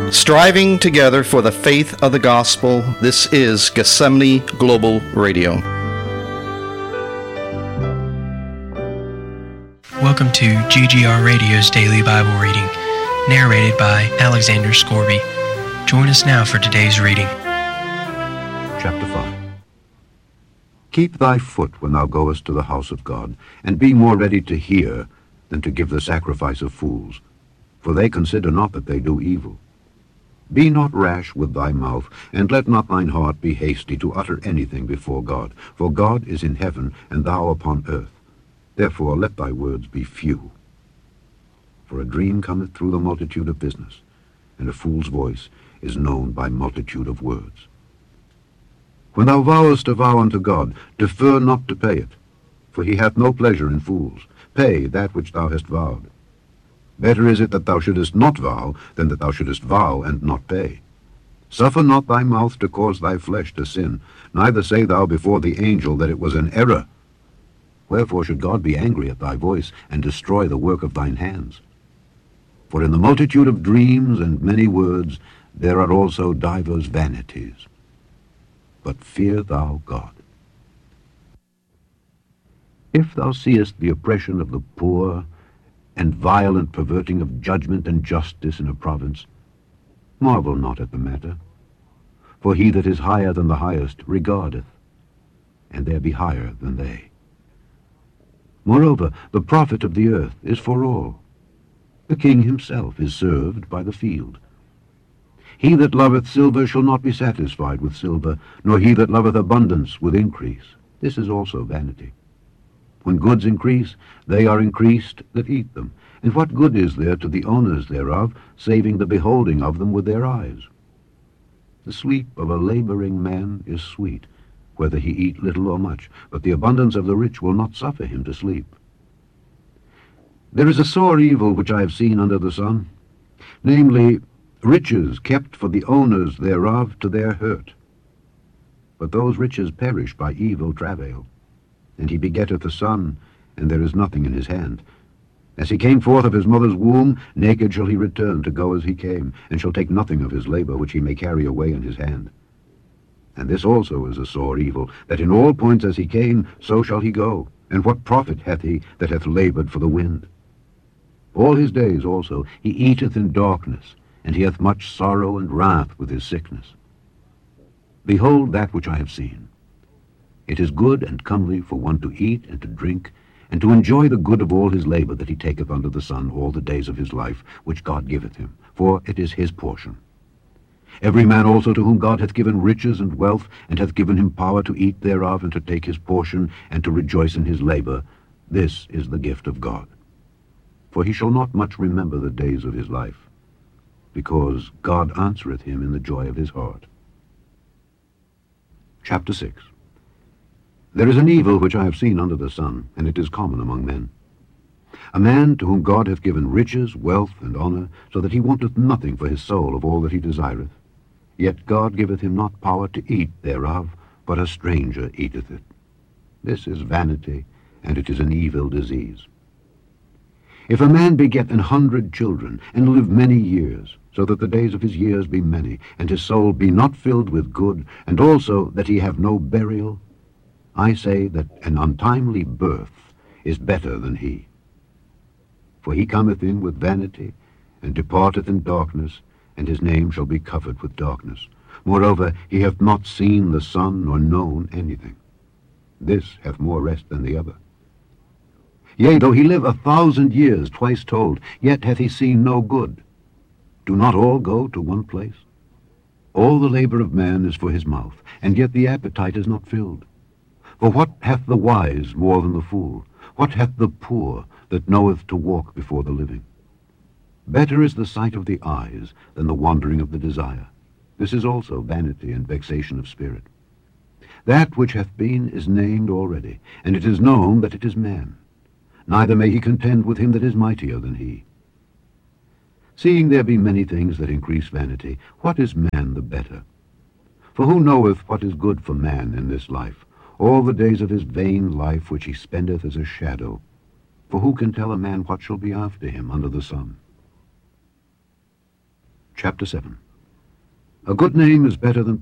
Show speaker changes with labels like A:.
A: Striving together for the faith of the gospel, this is Gethsemane Global Radio.
B: Welcome to GGR Radio's Daily Bible Reading, narrated by Alexander Scorby. Join us now for today's reading.
C: Chapter 5. Keep thy foot when thou goest to the house of God, and be more ready to hear than to give the sacrifice of fools, for they consider not that they do evil. Be not rash with thy mouth, and let not thine heart be hasty to utter anything before God, for God is in heaven, and thou upon earth. Therefore let thy words be few. For a dream cometh through the multitude of business, and a fool's voice is known by multitude of words. When thou vowest a vow unto God, defer not to pay it, for he hath no pleasure in fools. Pay that which thou hast vowed. Better is it that thou shouldest not vow, than that thou shouldest vow and not pay. Suffer not thy mouth to cause thy flesh to sin, neither say thou before the angel that it was an error. Wherefore should God be angry at thy voice, and destroy the work of thine hands? For in the multitude of dreams and many words there are also divers vanities. But fear thou God. If thou seest the oppression of the poor, and violent perverting of judgment and justice in a province, marvel not at the matter. For he that is higher than the highest regardeth, and there be higher than they. Moreover, the profit of the earth is for all. The king himself is served by the field. He that loveth silver shall not be satisfied with silver, nor he that loveth abundance with increase. This is also vanity. When goods increase, they are increased that eat them. And what good is there to the owners thereof, saving the beholding of them with their eyes? The sleep of a laboring man is sweet, whether he eat little or much, but the abundance of the rich will not suffer him to sleep. There is a sore evil which I have seen under the sun, namely, riches kept for the owners thereof to their hurt. But those riches perish by evil travail. And he begetteth a son, and there is nothing in his hand. As he came forth of his mother's womb, naked shall he return to go as he came, and shall take nothing of his labor which he may carry away in his hand. And this also is a sore evil, that in all points as he came, so shall he go. And what profit hath he that hath labored for the wind? All his days also he eateth in darkness, and he hath much sorrow and wrath with his sickness. Behold that which I have seen. It is good and comely for one to eat and to drink, and to enjoy the good of all his labor that he taketh under the sun all the days of his life, which God giveth him, for it is his portion. Every man also to whom God hath given riches and wealth, and hath given him power to eat thereof, and to take his portion, and to rejoice in his labor, this is the gift of God. For he shall not much remember the days of his life, because God answereth him in the joy of his heart. Chapter 6. There is an evil which I have seen under the sun, and it is common among men. A man to whom God hath given riches, wealth, and honor, so that he wanteth nothing for his soul of all that he desireth. Yet God giveth him not power to eat thereof, but a stranger eateth it. This is vanity, and it is an evil disease. If a man beget 100 children, and live many years, so that the days of his years be many, and his soul be not filled with good, and also that he have no burial, I say that an untimely birth is better than he. For he cometh in with vanity, and departeth in darkness, and his name shall be covered with darkness. Moreover, he hath not seen the sun, nor known anything. This hath more rest than the other. Yea, though he live 1,000 years, twice told, yet hath he seen no good. Do not all go to one place? All the labor of man is for his mouth, and yet the appetite is not filled. For what hath the wise more than the fool? What hath the poor that knoweth to walk before the living? Better is the sight of the eyes than the wandering of the desire. This is also vanity and vexation of spirit. That which hath been is named already, and it is known that it is man. Neither may he contend with him that is mightier than he. Seeing there be many things that increase vanity, what is man the better? For who knoweth what is good for man in this life? All the days of his vain life which he spendeth as a shadow. For who can tell a man what shall be after him under the sun? chapter 7. A good name is better than